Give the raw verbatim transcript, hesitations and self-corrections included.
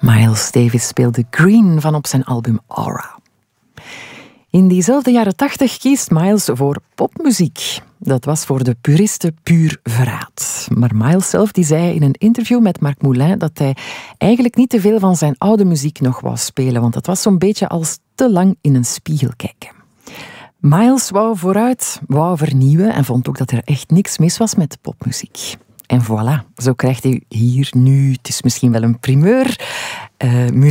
Miles Davis speelde Green van op zijn album Aura. In diezelfde jaren tachtig kiest Miles voor popmuziek. Dat was voor de puristen puur verraad. Maar Miles zelf die zei in een interview met Marc Moulin dat hij eigenlijk niet te veel van zijn oude muziek nog wou spelen, want dat was zo'n beetje als te lang in een spiegel kijken. Miles wou vooruit, wou vernieuwen en vond ook dat er echt niks mis was met popmuziek. En voilà, zo krijgt u hier nu, het is misschien wel een primeur, uh,